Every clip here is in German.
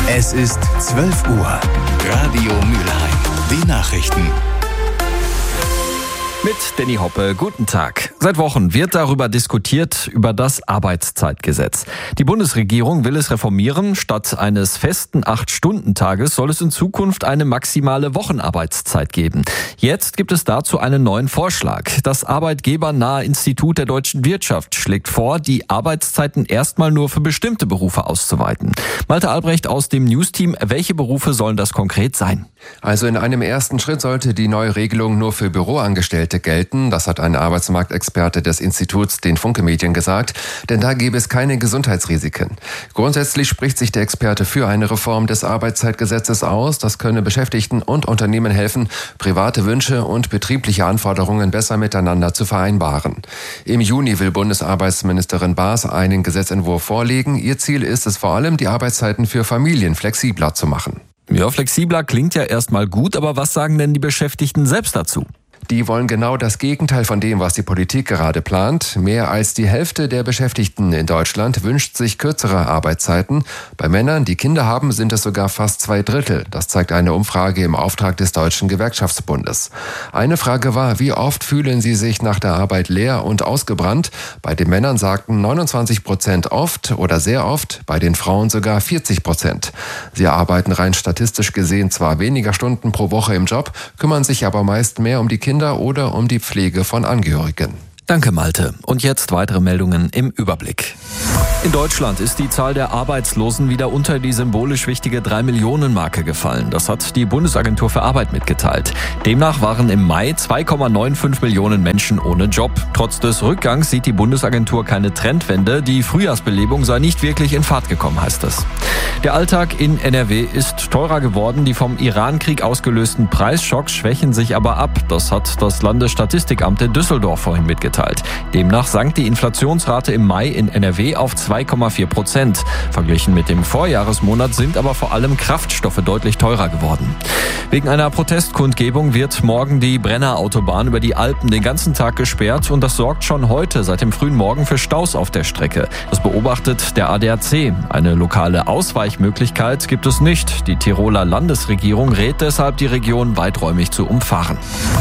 Es ist 12 Uhr. Radio Mülheim. Die Nachrichten. Mit Danny Hoppe, guten Tag. Seit Wochen wird darüber diskutiert, über das Arbeitszeitgesetz. Die Bundesregierung will es reformieren. Statt eines festen 8-Stunden-Tages soll es in Zukunft eine maximale Wochenarbeitszeit geben. Jetzt gibt es dazu einen neuen Vorschlag. Das arbeitgebernahe Institut der deutschen Wirtschaft schlägt vor, die Arbeitszeiten erstmal nur für bestimmte Berufe auszuweiten. Malte Albrecht aus dem News-Team, welche Berufe sollen das konkret sein? Also in einem ersten Schritt sollte die neue Regelung nur für Büroangestellte gelten. Das hat ein Arbeitsmarktexperte des Instituts den Funke Medien gesagt, denn da gäbe es keine Gesundheitsrisiken. Grundsätzlich spricht sich der Experte für eine Reform des Arbeitszeitgesetzes aus. Das könne Beschäftigten und Unternehmen helfen, private Wünsche und betriebliche Anforderungen besser miteinander zu vereinbaren. Im Juni will Bundesarbeitsministerin Baas einen Gesetzentwurf vorlegen. Ihr Ziel ist es vor allem, die Arbeitszeiten für Familien flexibler zu machen. Ja, flexibler klingt ja erstmal gut, aber was sagen denn die Beschäftigten selbst dazu? Die wollen genau das Gegenteil von dem, was die Politik gerade plant. Mehr als die Hälfte der Beschäftigten in Deutschland wünscht sich kürzere Arbeitszeiten. Bei Männern, die Kinder haben, sind es sogar fast 2/3. Das zeigt eine Umfrage im Auftrag des Deutschen Gewerkschaftsbundes. Eine Frage war, wie oft fühlen sie sich nach der Arbeit leer und ausgebrannt? Bei den Männern sagten 29% oft oder sehr oft, bei den Frauen sogar 40%. Sie arbeiten rein statistisch gesehen zwar weniger Stunden pro Woche im Job, kümmern sich aber meist mehr um die Kinder oder um die Pflege von Angehörigen. Danke, Malte. Und jetzt weitere Meldungen im Überblick. In Deutschland ist die Zahl der Arbeitslosen wieder unter die symbolisch wichtige 3-Millionen-Marke gefallen. Das hat die Bundesagentur für Arbeit mitgeteilt. Demnach waren im Mai 2,95 Millionen Menschen ohne Job. Trotz des Rückgangs sieht die Bundesagentur keine Trendwende. Die Frühjahrsbelebung sei nicht wirklich in Fahrt gekommen, heißt es. Der Alltag in NRW ist teurer geworden. Die vom Irankrieg ausgelösten Preisschocks schwächen sich aber ab. Das hat das Landesstatistikamt in Düsseldorf vorhin mitgeteilt. Demnach sank die Inflationsrate im Mai in NRW auf 2,4%. Verglichen mit dem Vorjahresmonat sind aber vor allem Kraftstoffe deutlich teurer geworden. Wegen einer Protestkundgebung wird morgen die Brennerautobahn über die Alpen den ganzen Tag gesperrt und das sorgt schon heute seit dem frühen Morgen für Staus auf der Strecke. Das beobachtet der ADAC. Eine lokale Ausweichmöglichkeit gibt es nicht. Die Tiroler Landesregierung rät deshalb, die Region weiträumig zu umfahren.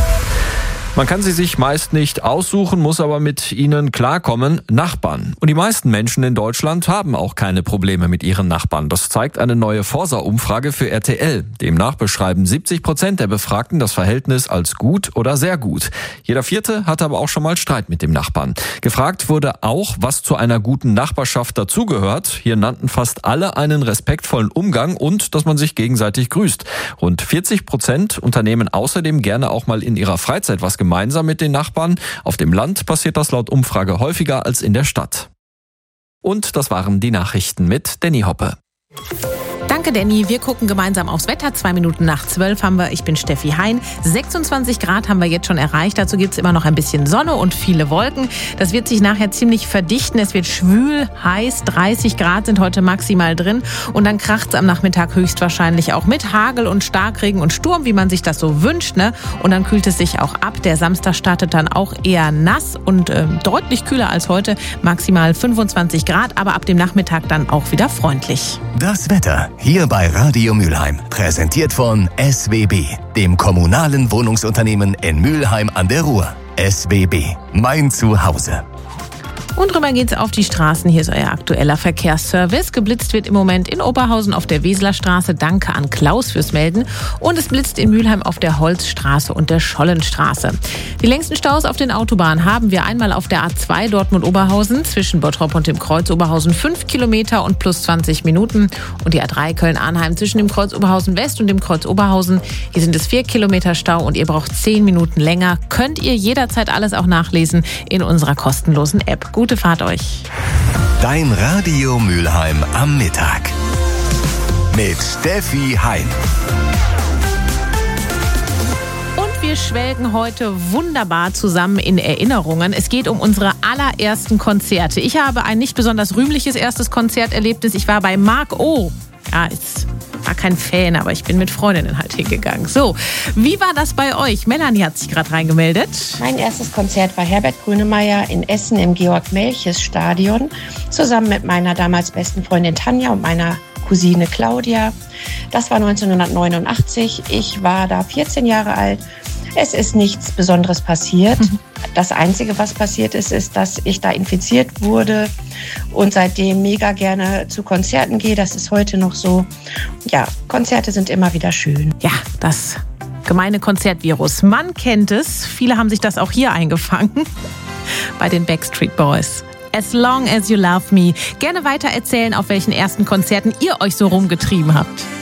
Man kann sie sich meist nicht aussuchen, muss aber mit ihnen klarkommen. Nachbarn. Und die meisten Menschen in Deutschland haben auch keine Probleme mit ihren Nachbarn. Das zeigt eine neue Forsa-Umfrage für RTL. Demnach beschreiben 70% der Befragten das Verhältnis als gut oder sehr gut. Jeder Vierte hatte aber auch schon mal Streit mit dem Nachbarn. Gefragt wurde auch, was zu einer guten Nachbarschaft dazugehört. Hier nannten fast alle einen respektvollen Umgang und dass man sich gegenseitig grüßt. Rund 40% unternehmen außerdem gerne auch mal in ihrer Freizeit was gemeinsam mit den Nachbarn. Auf dem Land passiert das laut Umfrage häufiger als in der Stadt. Und das waren die Nachrichten mit Danny Hoppe. Danke, Danny. Wir gucken gemeinsam aufs Wetter. 11:02 haben wir. Ich bin Steffi Hein. 26 Grad haben wir jetzt schon erreicht. Dazu gibt es immer noch ein bisschen Sonne und viele Wolken. Das wird sich nachher ziemlich verdichten. Es wird schwül, heiß. 30 Grad sind heute maximal drin. Und dann kracht es am Nachmittag höchstwahrscheinlich auch mit Hagel und Starkregen und Sturm, wie man sich das so wünscht, ne? Und dann kühlt es sich auch ab. Der Samstag startet dann auch eher nass und deutlich kühler als heute. Maximal 25 Grad, aber ab dem Nachmittag dann auch wieder freundlich. Das Wetter hier bei Radio Mülheim. Präsentiert von SWB, dem kommunalen Wohnungsunternehmen in Mülheim an der Ruhr. SWB, mein Zuhause. Und rüber geht's auf die Straßen. Hier ist euer aktueller Verkehrsservice. Geblitzt wird im Moment in Oberhausen auf der Weselerstraße. Danke an Klaus fürs Melden. Und es blitzt in Mülheim auf der Holzstraße und der Schollenstraße. Die längsten Staus auf den Autobahnen haben wir einmal auf der A2 Dortmund-Oberhausen zwischen Bottrop und dem Kreuz Oberhausen 5 Kilometer und plus 20 Minuten. Und die A3 Köln-Arnheim zwischen dem Kreuz Oberhausen West und dem Kreuz Oberhausen. Hier sind es 4 Kilometer Stau und ihr braucht 10 Minuten länger. Könnt ihr jederzeit alles auch nachlesen in unserer kostenlosen App. Gute Fahrt euch. Dein Radio Mülheim am Mittag. Mit Steffi Hein. Und wir schwelgen heute wunderbar zusammen in Erinnerungen. Es geht um unsere allerersten Konzerte. Ich habe ein nicht besonders rühmliches erstes Konzerterlebnis. Ich war bei Marc O. Ja, ich war kein Fan, aber ich bin mit Freundinnen halt hingegangen. So, wie war das bei euch? Melanie hat sich gerade reingemeldet. Mein erstes Konzert war Herbert Grönemeyer in Essen im Georg-Melches-Stadion. Zusammen mit meiner damals besten Freundin Tanja und meiner Cousine Claudia. Das war 1989. Ich war da 14 Jahre alt. Es ist nichts Besonderes passiert. Das Einzige, was passiert ist, ist, dass ich da infiziert wurde und seitdem mega gerne zu Konzerten gehe. Das ist heute noch so. Ja, Konzerte sind immer wieder schön. Ja, das gemeine Konzertvirus. Man kennt es. Viele haben sich das auch hier eingefangen. Bei den Backstreet Boys. As long as you love me. Gerne weiter erzählen, auf welchen ersten Konzerten ihr euch so rumgetrieben habt.